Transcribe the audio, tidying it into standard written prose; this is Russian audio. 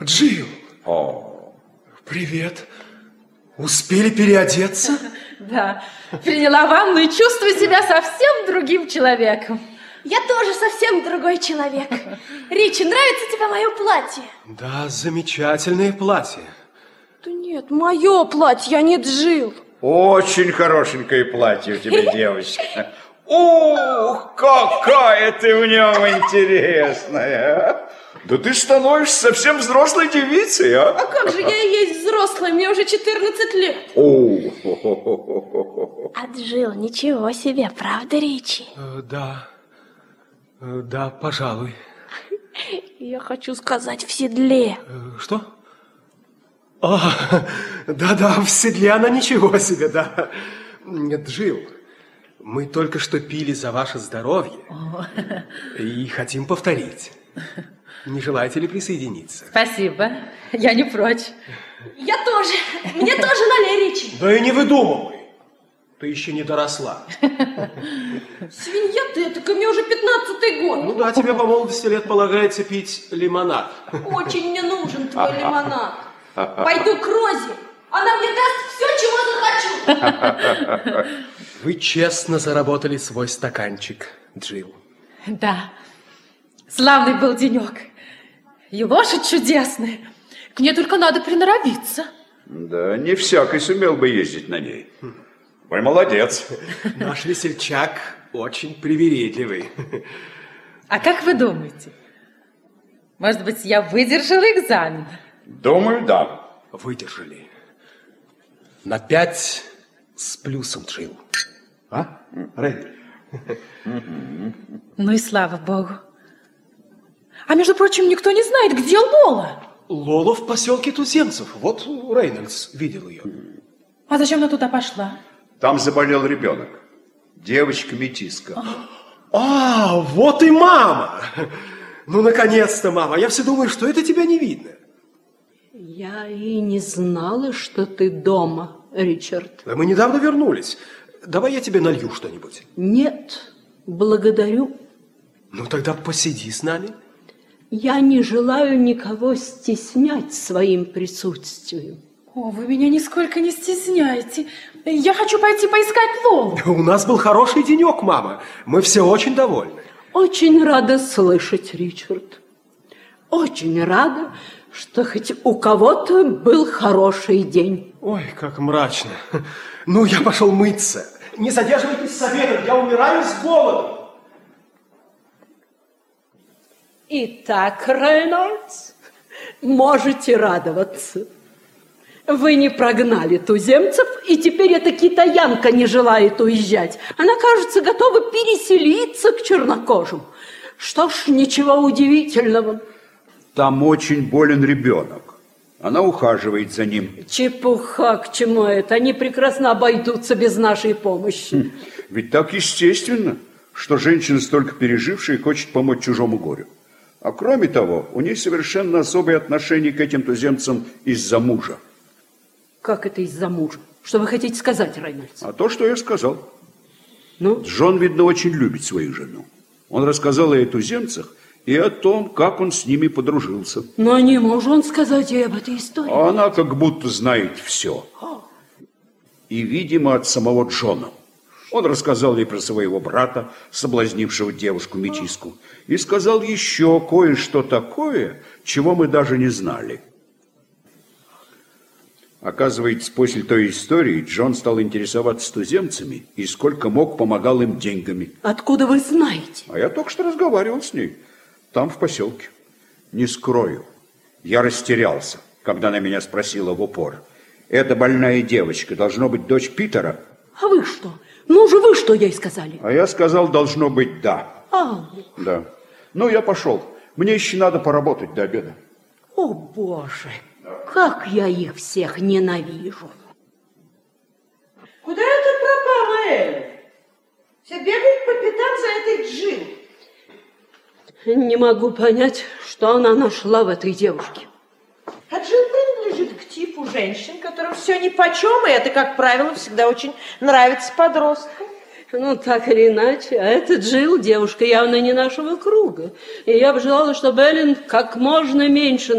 Джилл! О. Привет. Успели переодеться? Да. Приняла ванну и чувствую себя совсем другим человеком. Я тоже совсем другой человек. Ричи, нравится тебе мое платье? Да, замечательное платье. Да нет, мое платье, а не Джилл. Очень хорошенькое платье у тебя, девочка. Ух, какая ты в нем интересная. Да ты становишься совсем взрослой девицей, а? А как же, я и есть взрослая, мне уже 14 лет. А Джилл, ничего себе, правда, Ричи? Да, пожалуй. Я хочу сказать, в седле. Что? Да, в седле она ничего себе, да. Нет, Джилл, мы только что пили за ваше здоровье и хотим повторить. Не желаете ли присоединиться? Спасибо, я не прочь. Я тоже. Мне тоже налей, Ричи. Да и не выдумывай. Ты еще не доросла. Свинья ты, это мне уже 15-й год. Ну да, тебе по молодости лет полагается пить лимонад. Очень мне нужен твой лимонад. Пойду к Розе. Она мне даст все, чего захочу. Вы честно заработали свой стаканчик, Джилл. Да, славный был денек. И лошадь чудесная. К ней только надо приноровиться. Да, не всякий сумел бы ездить на ней. Вы молодец. Наш весельчак очень привередливый. А как вы думаете? Может быть, я выдержала экзамен? Думаю, да. Выдержали. На 5 с плюсом, Джилл. А, Рэй? Ну и слава богу. А между прочим, никто не знает, где Лола. Лола в поселке туземцев. Вот Рейнольдс видел ее. А зачем она туда пошла? Там заболел ребенок. Девочка-метиска. Вот и мама! Ну, наконец-то, мама. Я все думаю, что это тебя не видно. Я и не знала, что ты дома, Ричард. Мы недавно вернулись. Давай я тебе налью что-нибудь. Нет, благодарю. Ну, тогда посиди с нами. Я не желаю никого стеснять своим присутствием. О, вы меня нисколько не стесняете. Я хочу пойти поискать Лолу. У нас был хороший денек, мама. Мы все очень довольны. Очень рада слышать, Ричард. Очень рада, что хоть у кого-то был хороший день. Ой, как мрачно. Ну, я пошел мыться. Не задерживайтесь с обедом, я умираю с голоду. Итак, Рейнольдс, можете радоваться. Вы не прогнали туземцев, и теперь эта китаянка не желает уезжать. Она, кажется, готова переселиться к чернокожим. Что ж, ничего удивительного. Там очень болен ребенок. Она ухаживает за ним. Чепуха, к чему это? Они прекрасно обойдутся без нашей помощи. Ведь так естественно, что женщина, столько пережившая, хочет помочь чужому горю. А кроме того, у ней совершенно особое отношение к этим туземцам из-за мужа. Как это из-за мужа? Что вы хотите сказать, Рейнольдс? А то, что я сказал. Ну? Джон, видно, очень любит свою жену. Он рассказал ей о туземцах и о том, как он с ними подружился. Но не может он сказать ей об этой истории. А она как будто знает все. И, видимо, от самого Джона. Он рассказал ей про своего брата, соблазнившего девушку-метиску, и сказал еще кое-что такое, чего мы даже не знали. Оказывается, после той истории Джон стал интересоваться туземцами и сколько мог помогал им деньгами. Откуда вы знаете? А я только что разговаривал с ней, там, в поселке. Не скрою, я растерялся, когда она меня спросила в упор. Эта больная девочка должно быть дочь Питера? А вы что? Ну же вы что ей сказали? А я сказал, должно быть да. Да. Ну, я пошел. Мне еще надо поработать до обеда. О, Боже, как я их всех ненавижу. Куда это пропала Элли? Все бегают по пятам за этой Джилл. Не могу понять, что она нашла в этой девушке. А Джилл принадлежит к типу женщин, которым все нипочем, и это, как правило, всегда очень нравится подросткам. Ну, так или иначе, а эта Джилл девушка явно не нашего круга. И я бы желала, чтобы Эллен как можно меньше